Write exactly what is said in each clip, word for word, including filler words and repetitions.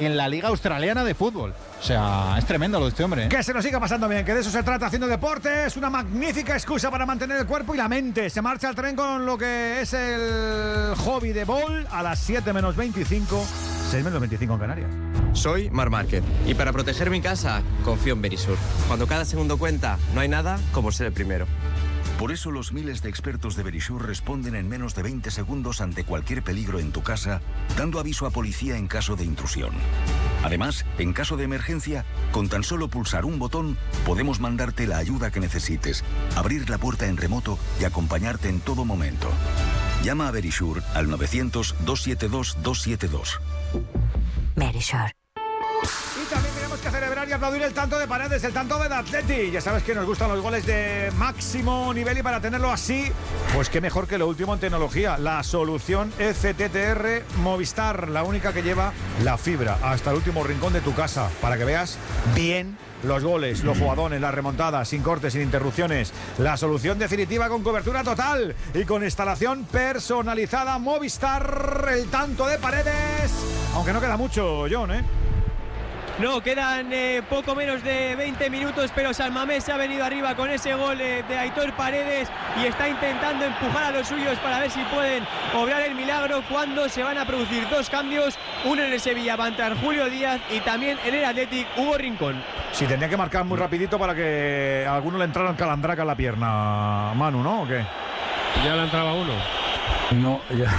en la Liga Australiana de Fútbol. O sea, es tremendo lo de este hombre, ¿eh? Que se nos siga pasando bien, que de eso se trata haciendo deporte. Es una magnífica excusa para mantener el cuerpo y la mente. Se marcha al tren con lo que es el hobby de bol a las siete menos veinticinco, seis menos veinticinco en Canarias. Soy Marc Márquez y para proteger mi casa confío en Verisur. Cuando cada segundo cuenta, no hay nada como ser el primero. Por eso los miles de expertos de Verisur responden en menos de veinte segundos ante cualquier peligro en tu casa, dando aviso a policía en caso de intrusión. Además, en caso de emergencia, con tan solo pulsar un botón, podemos mandarte la ayuda que necesites, abrir la puerta en remoto y acompañarte en todo momento. Llama a Verisur al novecientos, doscientos setenta y dos, doscientos setenta y dos. Verisur. Y también tenemos que celebrar y aplaudir el tanto de Paredes, el tanto del Atleti. Ya sabes que nos gustan los goles de máximo nivel y para tenerlo así, pues qué mejor que lo último en tecnología. La solución F T T R Movistar, la única que lleva la fibra hasta el último rincón de tu casa para que veas bien los goles, los jugadones, las remontadas, sin cortes, sin interrupciones. La solución definitiva con cobertura total y con instalación personalizada. Movistar, el tanto de Paredes. Aunque no queda mucho, John, ¿eh? No, quedan eh, poco menos de veinte minutos, pero San Mamés se ha venido arriba con ese gol eh, de Aitor Paredes y está intentando empujar a los suyos para ver si pueden obrar el milagro cuando se van a producir dos cambios, uno en el Sevilla va a entrar Julio Díaz y también en el Athletic Hugo Rincón. Sí, tendría que marcar muy rapidito para que a alguno le entrara el calandraca en la pierna, Manu, ¿no? ¿O qué? Ya le entraba uno. No, ya...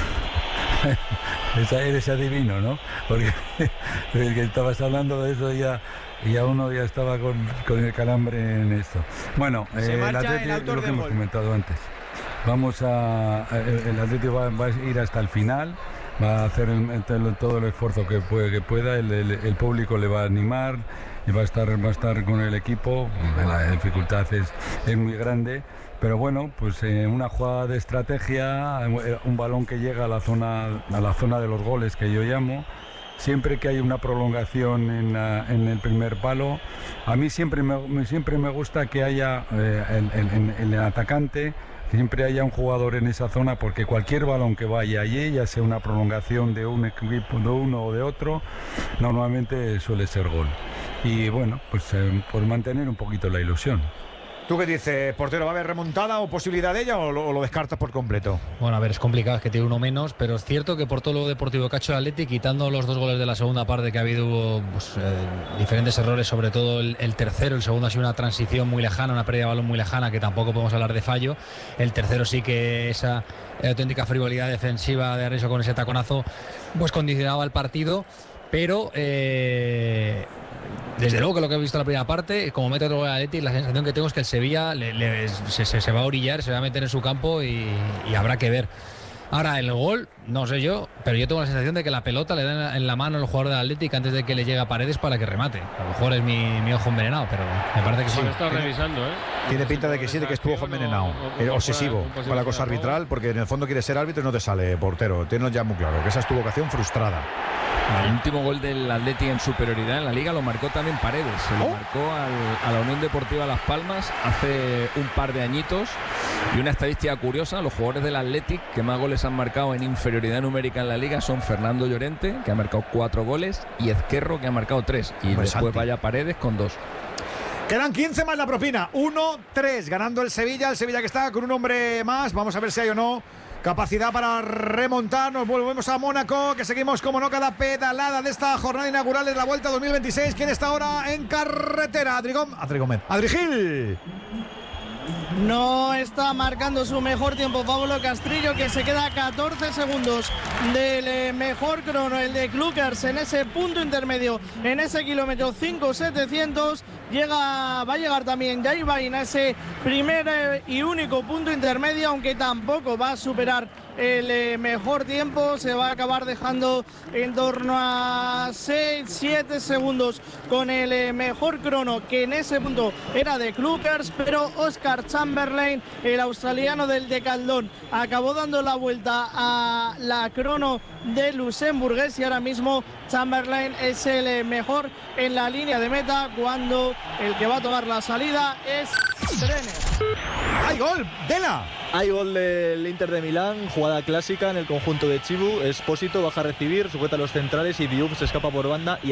Esa eres adivino, ¿no? Porque el que estabas hablando de eso ya, ya uno ya estaba con, con el calambre en esto. Bueno, Se eh, marcha el Atlético, el autor lo que del hemos gol. comentado antes. Vamos a, el Atlético va, va a ir hasta el final, va a hacer el, todo el esfuerzo que, puede, que pueda, el, el, el público le va a animar y va a estar, va a estar con el equipo. La dificultad es, es muy grande. Pero bueno, pues eh, una jugada de estrategia, un balón que llega a la zona, a la zona de los goles que yo llamo. Siempre que hay una prolongación en, la, en el primer palo, a mí siempre me, siempre me gusta que haya eh, en, en, en el atacante, siempre haya un jugador en esa zona, porque cualquier balón que vaya allí, ya sea una prolongación de un equipo, de uno o de otro, normalmente suele ser gol. Y bueno, pues eh, por mantener un poquito la ilusión. ¿Tú qué dices, portero? ¿Va a haber remontada o posibilidad de ella o lo, o lo descartas por completo? Bueno, a ver, es complicado, es que tiene uno menos, pero es cierto que por todo lo deportivo que ha hecho el Athletic, quitando los dos goles de la segunda parte, que ha habido pues, eh, diferentes errores, sobre todo el, el tercero, el segundo ha sido una transición muy lejana, una pérdida de balón muy lejana, que tampoco podemos hablar de fallo. El tercero sí que esa auténtica frivolidad defensiva de Arezzo con ese taconazo, pues condicionaba el partido, pero... Eh, Desde luego que lo que he visto en la primera parte, como mete otro gol al Athletic, la sensación que tengo es que el Sevilla le, le, se, se, se va a orillar, se va a meter en su campo y, y habrá que ver. Ahora, el gol, no sé yo, pero yo tengo la sensación de que la pelota le da en la mano al jugador del Athletic antes de que le llegue a Paredes para que remate. A lo mejor es mi, mi ojo envenenado, pero me parece que sí. Lo he estado revisando, ¿eh? Tiene pinta de que sí, de que estuvo ojo envenenado. Eh, obsesivo con la cosa arbitral, porque en el fondo quiere ser árbitro y no te sale, portero. Tienes ya muy claro que esa es tu vocación frustrada. El último gol del Athletic en superioridad en la Liga lo marcó también Paredes. Se lo ¿Oh? marcó al, a la Unión Deportiva Las Palmas hace un par de añitos. Y una estadística curiosa, los jugadores del Athletic que más goles han marcado en inferioridad numérica en la Liga son Fernando Llorente, que ha marcado cuatro goles, y Ezquerro, que ha marcado tres. Y Hombre, después Santi. vaya Paredes con dos. Quedan quince más la propina. uno tres, ganando el Sevilla. El Sevilla que está con un hombre más. Vamos a ver si hay o no capacidad para remontar. Nos volvemos a Mónaco, que seguimos como no cada pedalada de esta jornada inaugural de la Vuelta dos mil veintiséis. ¿Quién está ahora en carretera? Adri Gómez. Adri Gómez. Adri Gil. No está marcando su mejor tiempo Pablo Castrillo, que se queda a catorce segundos del eh, mejor crono, el de Klukers, en ese punto intermedio, en ese kilómetro cinco setecientos. Llega, va a llegar también Jair Bain a ese primer eh, y único punto intermedio, aunque tampoco va a superar el eh, mejor tiempo. Se va a acabar dejando en torno a seis siete segundos con el eh, mejor crono, que en ese punto era de Klukers, pero Oscar Chamberlain, el australiano del Decathlon, acabó dando la vuelta a la crono de luxemburgués y ahora mismo Chamberlain es el eh, mejor en la línea de meta, cuando el que va a tomar la salida es Trener. ¡Hay gol! ¡Dela! Hay gol del Inter de Milán, jugada clásica en el conjunto de Chibu. Espósito baja a recibir, sujeta a los centrales y Diouf se escapa por banda y